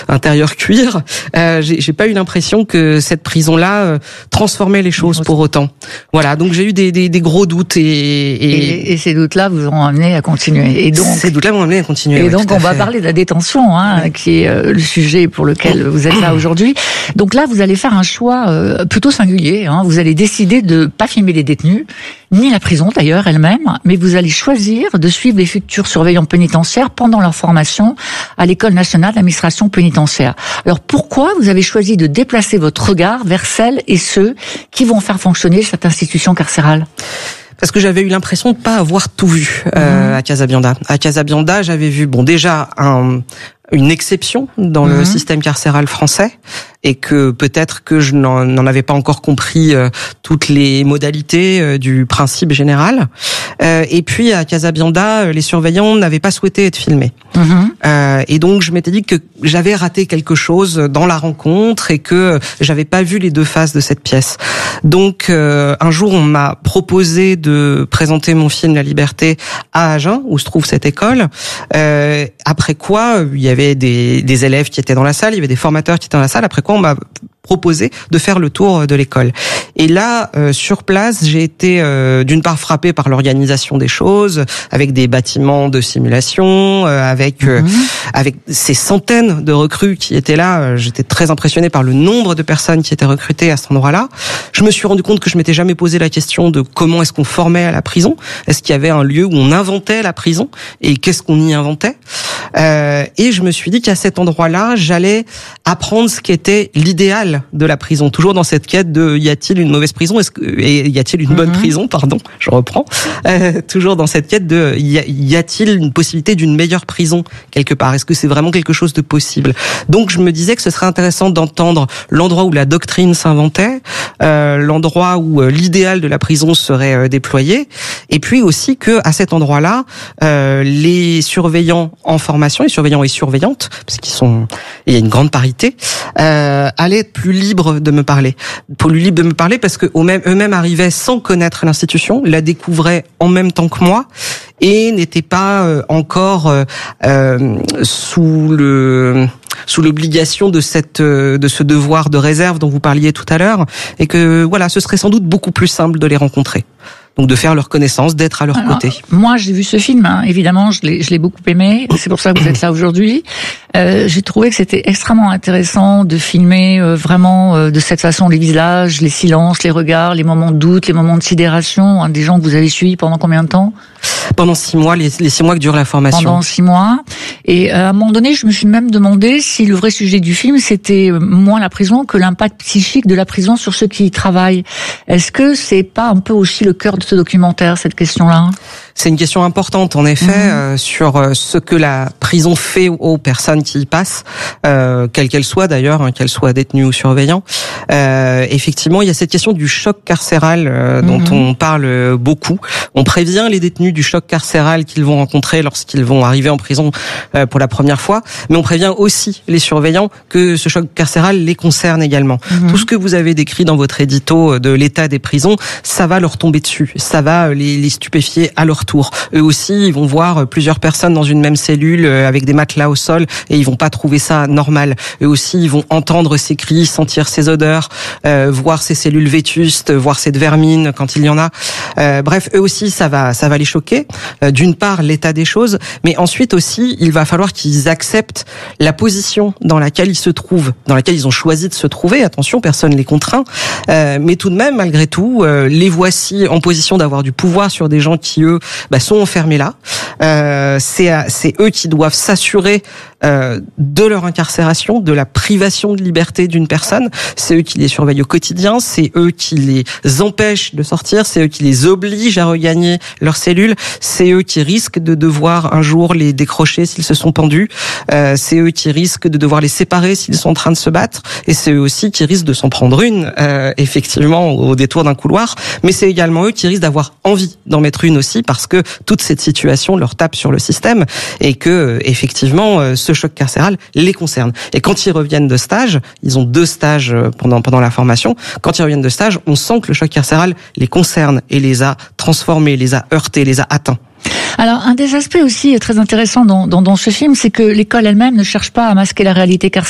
intérieur cuir, j'ai pas eu l'impression que cette prison-là transformait les choses pour autant. Voilà, donc j'ai eu des gros doutes et ces doutes-là vous ont amené à continuer. Et donc ces doutes-là m'ont amené à continuer. Et donc on va parler de la détention, qui est le sujet pour lequel vous êtes là aujourd'hui. Donc là, vous allez faire un choix plutôt singulier. Vous allez décider de pas filmer les détenus, ni la prison d'ailleurs elle-même, mais vous allez choisir de suivre les futurs surveillants pénitentiaires pendant leur formation à l'École nationale d'administration pénitentiaire. Alors pourquoi vous avez choisi de déplacer votre regard vers celles et ceux qui vont faire fonctionner cette institution carcérale ? Parce que j'avais eu l'impression de pas avoir tout vu à Casabianda. À Casabianda, j'avais vu déjà une exception dans le système carcéral français, et que peut-être que je n'en avais pas encore compris toutes les modalités du principe général. Et puis à Casabianda, les surveillants n'avaient pas souhaité être filmés. Et donc je m'étais dit que j'avais raté quelque chose dans la rencontre et que j'avais pas vu les deux faces de cette pièce. Donc un jour on m'a proposé de présenter mon film La Liberté à Agen, où se trouve cette école. Après quoi, il y avait des élèves qui étaient dans la salle, il y avait des formateurs qui étaient dans la salle. Après quoi, on m'a proposé de faire le tour de l'école. Et là, sur place, j'ai été d'une part frappée par l'organisation des choses, avec des bâtiments de simulation, avec ces centaines de recrues qui étaient là. J'étais très impressionnée par le nombre de personnes qui étaient recrutées à cet endroit-là. Je me suis rendu compte que je m'étais jamais posé la question de comment est-ce qu'on formait à la prison. Est-ce qu'il y avait un lieu où on inventait la prison et qu'est-ce qu'on y inventait? Et je me suis dit qu'à cet endroit-là, j'allais apprendre ce qu'était l'idéal de la prison, toujours dans cette quête de y a-t-il une mauvaise prison et y a-t-il une bonne prison, je reprends, toujours dans cette quête de y a-t-il une possibilité d'une meilleure prison quelque part, est-ce que c'est vraiment quelque chose de possible? Donc je me disais que ce serait intéressant d'entendre l'endroit où la doctrine s'inventait, l'endroit où l'idéal de la prison serait déployé, et puis aussi que à cet endroit-là, les surveillants en formation, les surveillants et surveillantes, parce il y a une grande parité, allaient être plus libres de me parler. Plus libres de me parler parce que eux-mêmes arrivaient sans connaître l'institution, la découvraient en même temps que moi et n'étaient pas encore sous l'obligation de ce devoir de réserve dont vous parliez tout à l'heure, et que voilà, ce serait sans doute beaucoup plus simple de les rencontrer. Donc de faire leur connaissance, d'être à leur côté. Moi, j'ai vu ce film, évidemment, je l'ai beaucoup aimé. C'est pour ça que vous êtes là aujourd'hui. J'ai trouvé que c'était extrêmement intéressant de filmer vraiment de cette façon les visages, les silences, les regards, les moments de doute, les moments de sidération des gens que vous avez suivis pendant combien de temps ? Pendant 6 mois, les 6 mois que dure la formation. Pendant 6 mois. Et à un moment donné, je me suis même demandé si le vrai sujet du film, c'était moins la prison que l'impact psychique de la prison sur ceux qui y travaillent. Est-ce que c'est pas un peu aussi le cœur de ce documentaire, cette question-là ? C'est une question importante, en effet, sur ce que la prison fait aux personnes qui y passent, quelles qu'elles soient d'ailleurs, qu'elles soient détenues ou surveillants. Effectivement, il y a cette question du choc carcéral dont on parle beaucoup. On prévient les détenus du choc carcéral qu'ils vont rencontrer lorsqu'ils vont arriver en prison pour la première fois, mais on prévient aussi les surveillants que ce choc carcéral les concerne également. Tout ce que vous avez décrit dans votre édito de l'état des prisons, ça va leur tomber dessus, ça va les stupéfier à leur tour. Eux aussi, ils vont voir plusieurs personnes dans une même cellule avec des matelas au sol et ils vont pas trouver ça normal. Eux aussi, ils vont entendre ces cris, sentir ces odeurs, voir ces cellules vétustes, voir cette vermine quand il y en a. Bref, eux aussi, ça va les choquer. D'une part, l'état des choses, mais ensuite aussi, il va falloir qu'ils acceptent la position dans laquelle ils se trouvent, dans laquelle ils ont choisi de se trouver. Attention, personne les contraint, mais tout de même, malgré tout, les voici en position d'avoir du pouvoir sur des gens qui, eux, sont enfermés là. C'est eux qui doivent s'assurer de leur incarcération, de la privation de liberté d'une personne. C'est eux qui les surveillent au quotidien, c'est eux qui les empêchent de sortir, c'est eux qui les obligent à regagner leur cellule, c'est eux qui risquent de devoir un jour les décrocher s'ils se sont pendus, c'est eux qui risquent de devoir les séparer s'ils sont en train de se battre, et c'est eux aussi qui risquent de s'en prendre une, effectivement, au détour d'un couloir, mais c'est également eux qui risquent d'avoir envie d'en mettre une aussi, parce que toute cette situation leur tape sur le système, et que, effectivement, ce choc carcéral les concerne. Et quand ils reviennent de stage, ils ont 2 stages pendant la formation, quand ils reviennent de stage, on sent que le choc carcéral les concerne et les a transformés, les a heurtés, les a atteints. Alors, un des aspects aussi très intéressants dans ce film, c'est que l'école elle-même ne cherche pas à masquer la réalité carcérale.